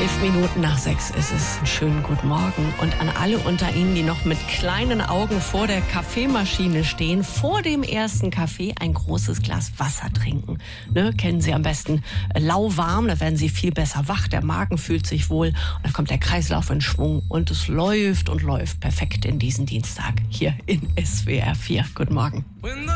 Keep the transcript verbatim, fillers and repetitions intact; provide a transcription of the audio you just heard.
Elf Minuten nach sechs ist es. Einen schönen guten Morgen. Und an alle unter Ihnen, die noch mit kleinen Augen vor der Kaffeemaschine stehen, vor dem ersten Kaffee ein großes Glas Wasser trinken. Ne, kennen Sie am besten äh, lauwarm, da werden Sie viel besser wach, der Magen fühlt sich wohl und dann kommt der Kreislauf in Schwung und es läuft und läuft perfekt in diesen Dienstag hier in S W R vier. Guten Morgen.